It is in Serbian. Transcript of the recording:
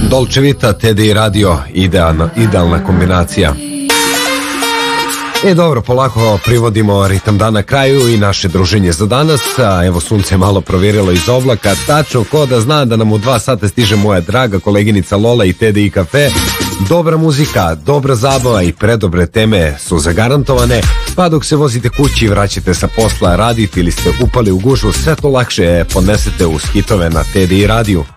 Dolce Vita, TDI Radio, idealna kombinacija. Dobro, polako privodimo ritam dana kraju i naše druženje za danas. Evo, sunce je malo provjerilo iz oblaka, tačno ko da zna da nam u 2 sata stiže moja draga koleginica Lola i TDI Cafe. Dobra muzika, dobra zabava i predobre teme su zagarantovane, pa dok se vozite kući i vraćate sa posla, radite ili ste upali u gužvu, sve to lakše podnesete uz hitove na TDI radiju.